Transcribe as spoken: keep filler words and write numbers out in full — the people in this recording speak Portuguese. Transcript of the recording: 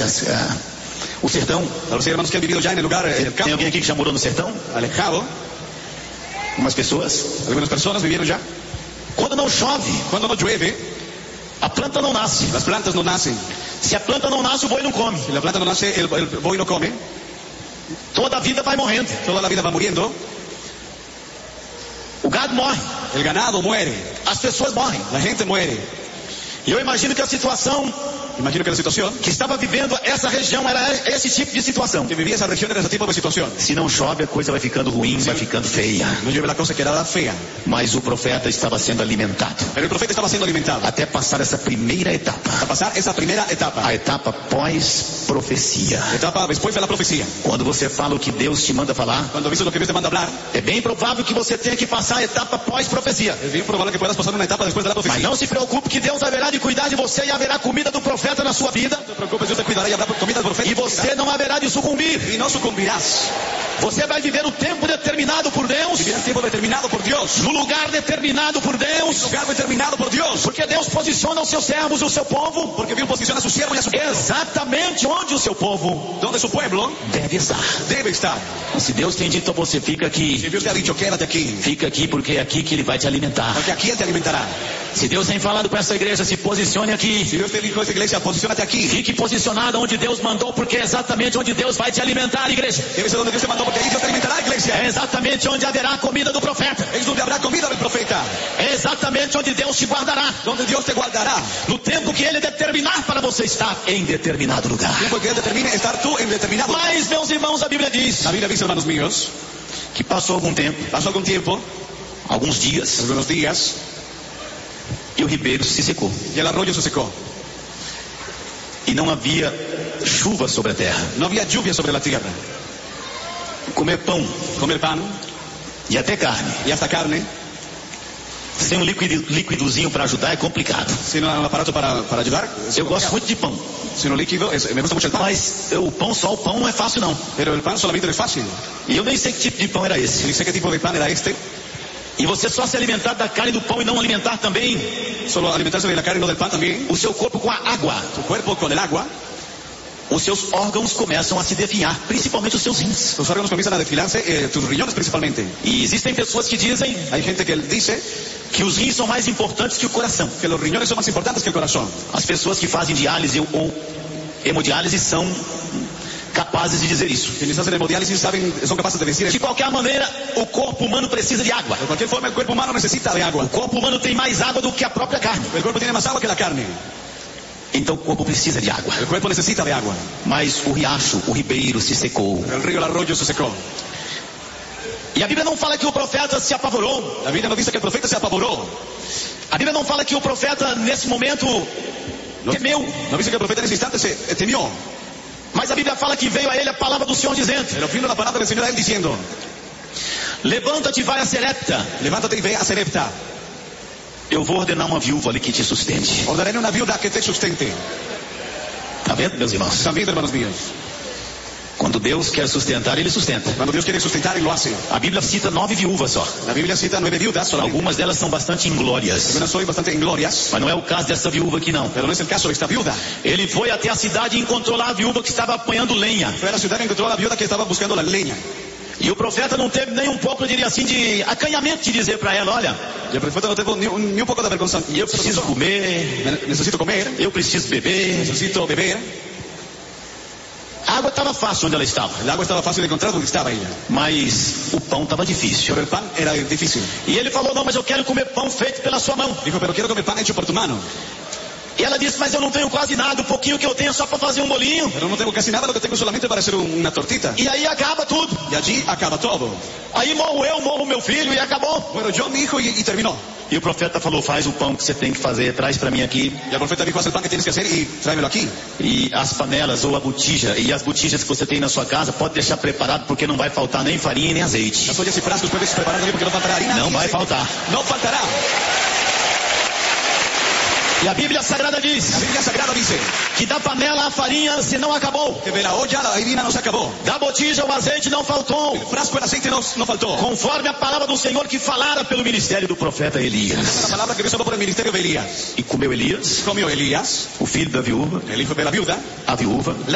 terras, ah, o sertão. A los hermanos que han vivido ya en el lugar, en el Tem campo, alguém aqui que já morou no sertão? alejado, Umas pessoas. algunas personas vivieron ya. Quando não chove, Cuando no llueve, a planta não nasce. las plantas no nacen. Se a planta não nasce, o boi não come. Si la planta no nace, el, el buey no come. Toda a vida vai morrendo. Toda la vida va muriendo. O gado morre. El ganado muere. As pessoas morrem. La gente muere. E eu imagino que a situação Imagino que la situación que estava vivendo essa região era esse tipo de situação. que vivía esa región era ese tipo de situación. Se não chove, a coisa vai ficando ruim, vai ficando feia. No llueve, la cosa quedará fea. Mas o profeta estava sendo alimentado. Pero el profeta estaba siendo alimentado. Até passar essa primeira etapa. Para pasar esa primera etapa. A etapa pós-profecia. Etapa después de la profecía. Quando você fala o que Deus te manda falar, Cuando dices lo que Dios te manda hablar, é bem provável que você tenha que passar a etapa pós-profecia. es bien probable que puedas pasar una etapa después de la Mas profecía. não se preocupe que Deus haverá de cuidar de você e haverá comida do profeta na sua vida. No te preocupes, Dios te cuidará y habrá comida del profeta. E você não haverá de sucumbir. Y no sucumbirás. Você vai viver o tempo determinado por Deus, Vivirás tiempo determinado por Dios. no lugar determinado por Deus. Lugar determinado por Dios. Porque Deus posiciona os seus servos, o seu povo, Porque Dios posiciona a su siervo y a su pueblo. exatamente onde o seu povo Donde su pueblo deve estar. debe estar. Se Deus tem dito a você, fica Si aqui, Dios te ha dicho, quédate aquí. fica aqui porque é aqui que Ele vai te alimentar. Porque aquí Él te alimentará. Se Deus tem falado para essa igreja, se posicione Si aqui. Dios te dijo a esta iglesia, posiciónate aquí. Fique posicionado onde Deus mandou, porque é exatamente onde Deus vai te alimentar, igreja. Debe ser donde Dios te mandó, porque ahí Dios te alimentará, iglesia. É exatamente onde haverá a comida do profeta. Es donde habrá comida del profeta. É exatamente onde Deus te guardará. Donde Dios te guardará. No tempo que Ele determinar para você estar em determinado lugar. Tiempo que Él determine estar tú en determinado lugar. Mas, meus irmãos, a Bíblia diz La Biblia dice, hermanos míos, que passou algum tempo, pasó algún tiempo, alguns dias, algunos días, e o ribeiro se secou. y el arroyo se secó. E não havia chuva sobre a terra. No había lluvia sobre la tierra. Comer pão Comer pan e até carne, y hasta carne, sem um líquido, líquidozinho para ajudar, é complicado. sin un aparato para, para ayudar. Eu gosto muito de pão, Sin un líquido, es- me gusta mucho el pan. mas eu- o pão só, o pão não é fácil não. Pero el pan solamente no es fácil. E eu nem sei que tipo de pão era esse. Ni sé qué tipo de pan era este. E você só se alimentar da carne do pão e não alimentar também Solo alimentarse de la carne y no del pan también. o seu corpo com a água. Tu cuerpo con el agua. Os seus órgãos começam a se definhar, principalmente os seus rins. Tus órganos comienzan a desfilarse, eh, tus riñones principalmente. E existem pessoas que dizem Hay gente que dice que os rins são mais importantes que o coração. que los riñones son más importantes que el corazón. As pessoas que fazem diálise ou hemodiálise são capazes de dizer isso. Quienes hacen hemodiálisis saben, son capaces de decir De eso. qualquer maneira, o corpo humano precisa de água. De cualquier forma, el cuerpo humano necesita de agua. O corpo humano tem mais água do que a própria carne. El cuerpo tiene más agua que la carne. Então o corpo precisa de água. El cuerpo necesita de agua. Mas o riacho, o ribeiro se secou. El río, el arroyo se secó. E a Bíblia não fala que o profeta se apavorou. La Biblia nos dice que el profeta se apavoró. A Bíblia não fala que o profeta nesse momento No, temeu. no dice que el profeta en ese instante se eh, temió. Mas a Bíblia fala que veio a ele a palavra do Senhor dizendo: Pero vino la palabra del Señor a él diciendo, levanta-te e vai a Serepta. levántate y ve a Serepta. Eu vou ordenar uma viúva ali que te sustente. Ordenaré una viuda que te sustente. Tá vendo, meus irmãos? Están viendo, hermanos míos. Quando Deus quer sustentar, Ele sustenta. Cuando Dios quiere sustentar, Él lo hace. A Bíblia cita nove viúvas só. La Biblia cita nueve viudas, solamente. Algumas delas são bastante inglórias. Algunas son bastante inglorias. Mas não é o caso dessa viúva aqui não. Pero no es el caso de esta viuda. Ele foi até a cidade e encontrou lá a viúva que estava apanhando lenha. Fue a la ciudad y encontró a la viuda que estaba buscando la leña. E o profeta não teve nem um pouco, eu diria assim, de acanhamento de dizer para ela: olha, Y el profeta no tuvo ni un, ni un poco de vergüenza. eu preciso comer, Me- Necesito comer, eu preciso beber. necesito beber. A água estava fácil onde ela estava, El agua estaba fácil de encontrar donde estaba ella. mas o pão estava difícil. Pero el pan era difícil. E ele falou: não, mas eu quero comer pão feito pela sua mão. Dijo, pero quiero comer pan hecho por tu mano. E ela disse: mas eu não tenho quase nada, o pouquinho que eu tenho é só para fazer um bolinho. Pero no tengo casi nada, lo que tengo solamente para hacer un- una tortita. E aí acaba tudo. Y allí acaba todo. Aí morro eu, morro meu filho e acabou. Bueno, yo, mi hijo, y, y terminó. E o profeta falou: faz o pão que você tem que fazer, traz para mim aqui. Y el profeta dijo, haz el pan que tienes que hacer y tráemelo aquí. E as panelas ou a botija e as botijas que você tem na sua casa, pode deixar preparado porque não vai faltar nem farinha nem azeite. Las ollas y frascos puedes preparar también porque no faltará harina. Não ni vai aceite. faltar. No faltará. E a Bíblia Sagrada diz La Biblia Sagrada dice que da panela a farinha se não acabou, que de la olla la harina no se acabó. da botija o azeite não faltou, El frasco el aceite no, no faltó. conforme a palavra do Senhor que falara pelo ministério do profeta La Elias. palabra que Dios habló por el ministerio de Elías. E comeu Elias, Comió Elías, o filho da viúva, el hijo de la viuda, a viúva,